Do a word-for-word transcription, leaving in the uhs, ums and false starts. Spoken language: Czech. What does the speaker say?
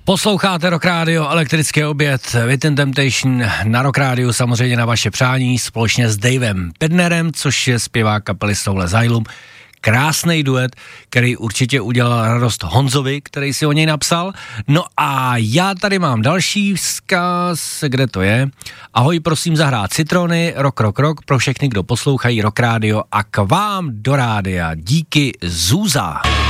Posloucháte Rock Radio, elektrický oběd, Within Temptation na Rock Radio, samozřejmě na vaše přání, společně s Davem Pednerem, což je zpěvák kapely Soul Asylum. Krásný duet, který určitě udělal radost Honzovi, který si o něj napsal. No a já tady mám další vzkaz, kde to je. Ahoj, prosím zahrát Citrony, Rock, Rock, Rock, pro všechny, kdo poslouchají Rock Radio a k vám do rádia. Díky, Zúza.